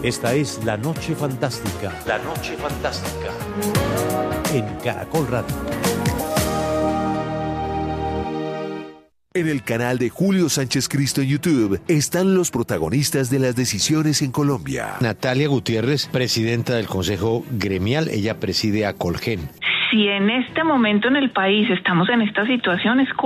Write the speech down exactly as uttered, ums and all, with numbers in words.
Esta es La Noche Fantástica. La Noche Fantástica. En Caracol Radio. En el canal de Julio Sánchez Cristo en YouTube están los protagonistas de las decisiones en Colombia. Natalia Gutiérrez, presidenta del Consejo Gremial, ella preside a Colgen. Si en este momento en el país estamos en esta situación, es